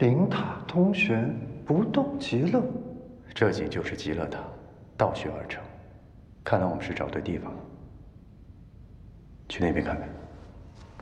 灵塔通玄，不动极乐。 这井就是极乐塔，倒叙而成。看来我们是找对地方了。去那边看看。